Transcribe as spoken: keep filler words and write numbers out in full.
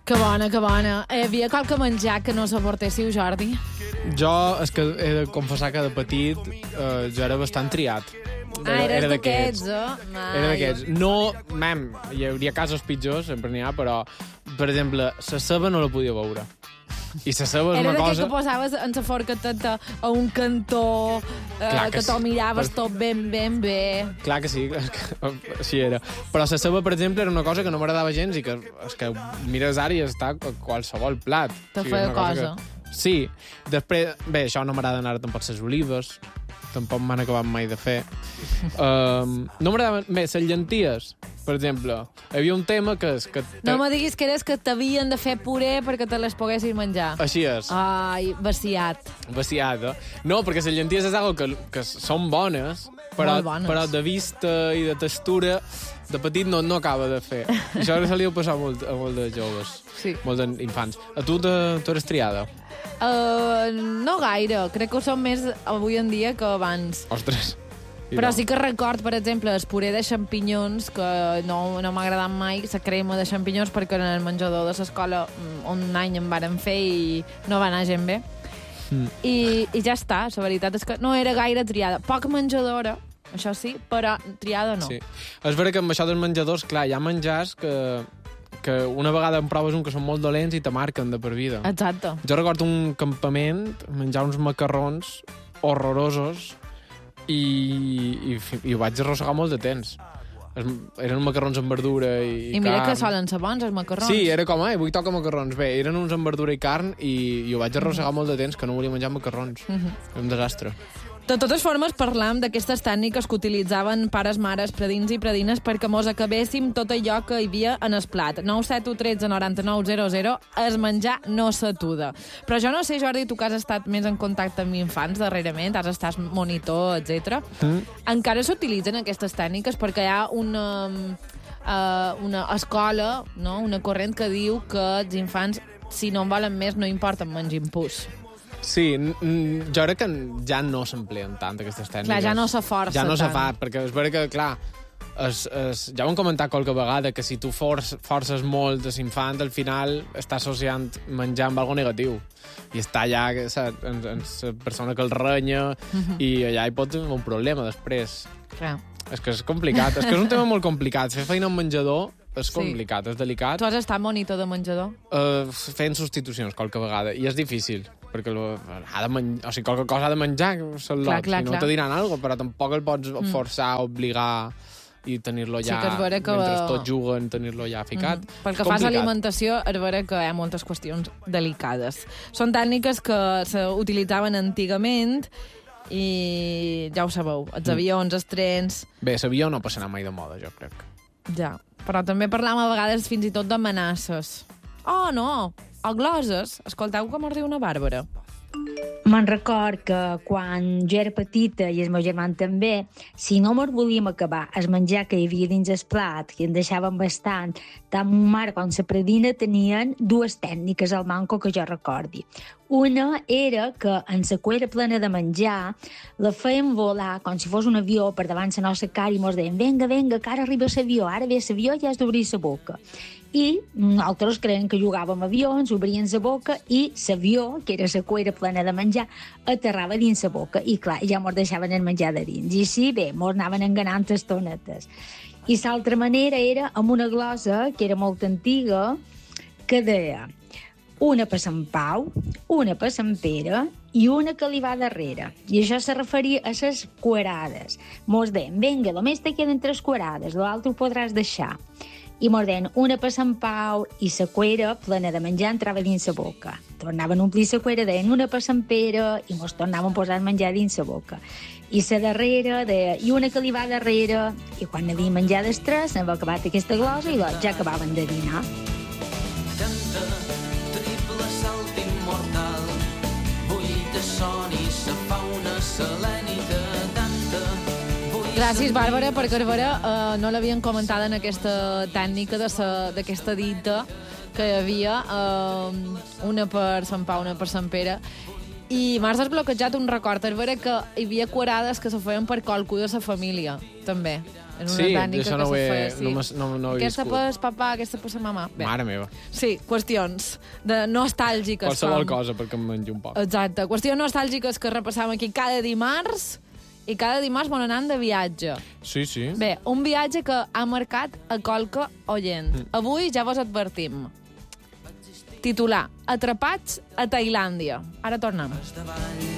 Que bona, que bona. Hi havia qualque menjar que no suportéssiu, Jordi? Jo, és que he de confessar que de petit eh, jo era bastant triat. Ah, eres d'aquests, eh? Era d'aquests. No, mem, hi hauria casos pitjors, sempre n'hi ha, però, per exemple, la ceba no la podia veure. I la ceba és Era una d'aquest cosa... que posaves en la forqueteta a un cantó, eh, Clar que, que t'ho sí. miraves Per- tot ben, ben bé. Clar que sí, és que, així era. Però la ceba, per exemple, era una cosa que no m'agradava gens i que, és que mires ara i està a qualsevol plat. Te O sigui, feia és una cosa. Que... Sí. Després, bé, això no m'agraden ara tampoc les olives, tampoc m'han acabat mai de fer. Um, no m'agradaven... Bé, les llenties, per exemple. Hi havia un tema que és... Que No me diguis que eres que t'havien de fer puré perquè te les poguessis menjar. Així és. Ai, vaciat. Vaciat, eh? No, perquè les llenties és algo que, que són bones, però, Molt bones. però de vista i de textura de petit no, no acaba de fer. I això se li ha passat molt, a molt de joves, Sí. molt d'infants. A tu, te, tu eres triada? Uh, no gaire. Crec que ho som més avui en dia que abans. Ostres. I Però no. sí que record, per exemple, el puré de xampinyons, que no, no m'ha agradat mai, la crema de xampinyons, perquè en el menjador de l'escola mm, un any em varen fer i no va anar gent bé. Mm. I, I ja està, la veritat és que no era gaire triada. Poc menjadora, això sí, però triada no. Sí. És vera que amb això dels menjadors, clar, hi ha menjars que, que una vegada en proves un que són molt dolents i te marquen de per vida. Exacte. Jo recordo un campament, menjar uns macarrons horrorosos i, i, i ho vaig arrossegar molt de temps. Es, eren macarrons amb verdura i, I mira carn. que solen ser bons, els macarrons. Sí, era com, ai, vull tocar macarrons. Bé, eren uns amb verdura i carn i, i ho vaig arrossegar molt de temps, que no volia menjar macarrons. Mhm. Era un desastre. De totes formes, parlam d'aquestes tècniques que utilitzaven pares, mares, predins i predines perquè mos acabéssim tot allò que hi havia en el plat. nou set u tretze noranta-nou zero zero, es menjar no s'atuda. Però jo no sé, Jordi, tu que has estat més en contacte amb infants darrerament, has estat monitor, etcètera. Mm. Encara s'utilitzen aquestes tècniques perquè hi ha una, uh, una escola, no? Una corrent que diu que els infants, si no en volen més, no importa mengin pus. Sí, n- n- jo crec que ja no s'empleen tant aquestes tècniques. Clar, ja no se força Ja no se tant. fa, perquè és vera que, clar, es, es, ja ho hem comentat qualque vegada, que si tu for, forces molt a l'infant, al final està associant menjar amb algo negatiu. I està allà saps, en, en la persona que el renya, Mhm. i allà hi pot tenir un problema després. Clar. És que és complicat, és que és un tema molt complicat. Fer feina en menjador és Sí. complicat, és delicat. Tu has estat monitor de menjador? Uh, fent substitucions qualque vegada, i és difícil, perquè lo, ha de men... o sigui, qualque cosa ha de menjar, són Clar, lots, clar, i no clar. te diran alguna cosa, però tampoc el pots forçar, obligar i tenir-lo Sí ja, que és vera que- mentre tots juguen, tenir-lo ja ficat. Mm. Pel És que fas a complicat. alimentació, és vera que hi ha moltes qüestions delicades. Són tècniques que s'utilitzaven antigament i ja ho sabeu, els avions, els trens... Bé, l'avió no passarà mai de moda, jo crec. Ja, però també parlam a vegades fins i tot d'amenaces. Oh, no! O gloses. Escolteu com es riu una Bàrbara. Me'n record que quan jo era petita i el meu germà també, si no mos volíem acabar el menjar que hi havia dins el plat, que en deixàvem bastant, tant mon mare com la predina tenien dues tècniques al manco que jo recordi. Una era que en la cuera plena de menjar la feien volar com si fos un avió per davant la nostra cara i mos deien venga, venga, que ara arriba l'avió, ara ve l'avió i has d'obrir la boca. I nosaltres creiem que jugàvem a avions, obrien la boca i l'avió, que era la cuera plena de menjar, aterrava dins la boca i clar, ja mos deixaven el menjar de dins. I així, bé, mos anaven enganant estonetes. I l'altra manera era amb una glosa que era molt antiga, que deia una per Sant Pau, una per Sant Pere i una que li va darrere. I això se referia a les cuerades. Mos deien, vinga, només te queden tres cuerades, l'altre ho podràs deixar. I mos deien una per Sant Pau i la cuera plena de menjar entrava dins la boca. Tornaven a omplir la cuera, deien una per Sant Pere i mos tornaven a posar el menjar dins la boca. I la darrere deia, i una que li va darrere, i quan havia menjat els tres, s'havia acabat aquesta glosa i ja acabaven de dinar. Canta, triple salt immortal, buida son i sa fauna selènica, tanta... Gràcies, Bàrbara, perquè Bàrbara eh, no l'havien comentat en aquesta tècnica de sa- d'aquesta dita que hi havia, eh, una per Sant Pau, una per Sant Pere, I m'has desbloquejat un record. És vera que hi havia quadrades que se feien per qualcú de la família, també. En una Sí, tècnica d'això no que ho se he- feia, sí. no m'has- no- no ho he Aquesta viscut. per papà, aquesta per sa mamà. Bé. Mare meva. Sí, qüestions de nostàlgiques. Qualsevol com- cosa perquè em mengi un poc. Exacte. Qüestions nostàlgiques que repassam aquí cada dimarts i cada dimarts bon anant de viatge. Sí, sí. Bé, un viatge que ha marcat a qualque oient. Mm. Avui ja vos advertim. Titular: Atrapats a Tailàndia. Ara tornem.